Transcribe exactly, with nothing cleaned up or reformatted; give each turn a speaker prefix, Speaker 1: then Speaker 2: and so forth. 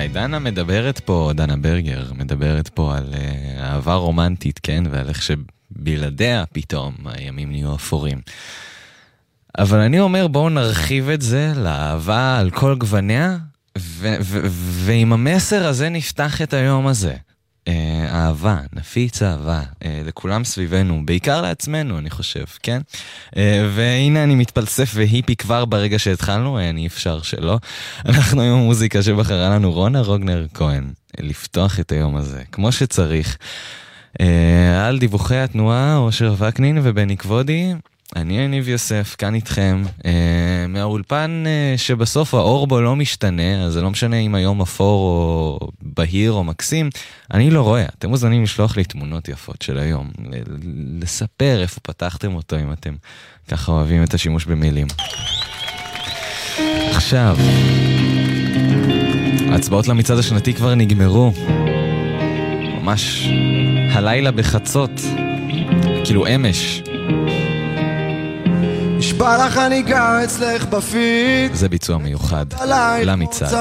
Speaker 1: בוודאי. דנה מדברת פה, דנה ברגר, מדברת פה על uh, אהבה רומנטית, כן? ועל איך שבלעדיה פתאום הימים נהיו אפורים. אבל אני אומר, בואו נרחיב את זה לאהבה על כל גווניה, ו- ו- ועם המסר הזה נפתח את היום הזה. אה, אהבה, נפיץ אהבה, אה, לכולם סביבנו, בעיקר לעצמנו, אני חושב, כן? אה, והנה אני מתפלסף והיפי כבר ברגע שהתחלנו, אה, אני אפשר שלא. אנחנו עם המוזיקה שבחרה לנו רונה רוגנר כהן, אה, לפתוח את היום הזה, כמו שצריך. אה, על דיווחי התנועה, אושר וקנין ובני כבודי, אני אניב יוסף, כאן איתכם, אה, מהאולפן אה, שבסוף האור בו לא משתנה, אז זה לא משנה אם היום אפור או בהיר או מקסים, אני לא רואה, אתם מוזמנים לשלוח לי תמונות יפות של היום, לספר איפה פתחתם אותו אם אתם ככה אוהבים את השימוש במילים. עכשיו, ההצבעות למצעד השנתי כבר נגמרו, ממש הלילה בחצות, כאילו אמש.
Speaker 2: נשבע לך אני גר אצלך בפיד,
Speaker 1: זה ביצוע מיוחד למצעד.